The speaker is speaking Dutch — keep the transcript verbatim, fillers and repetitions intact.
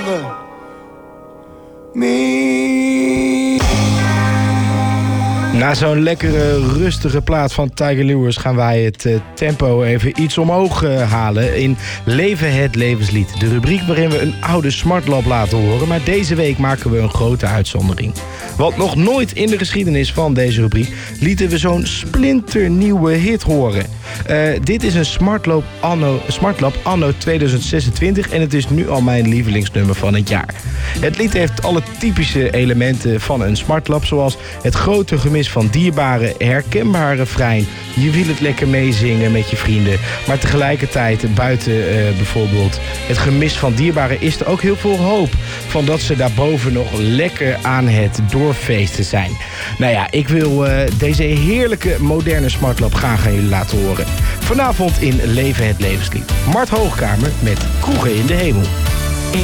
under me. Na zo'n lekkere, rustige plaat van Tiger Lewis gaan wij het uh, tempo even iets omhoog uh, halen in Leven het Levenslied. De rubriek waarin we een oude smartlap laten horen, maar deze week maken we een grote uitzondering. Want nog nooit in de geschiedenis van deze rubriek lieten we zo'n splinternieuwe hit horen. Uh, dit is een smartlap anno, smartlap anno tweeduizend zesentwintig en het is nu al mijn lievelingsnummer van het jaar. Het lied heeft alle typische elementen van een smartlap, zoals het grote gemis van dierbaren, herkenbare refrein. Je wil het lekker meezingen met je vrienden. Maar tegelijkertijd buiten uh, bijvoorbeeld het gemis van dierbaren is er ook heel veel hoop van dat ze daarboven nog lekker aan het doorfeesten zijn. Nou ja, ik wil uh, deze heerlijke moderne smartlap graag aan jullie laten horen. Vanavond in Leven het Levenslied. Mart Hoogkamer met Kroegen in de Hemel.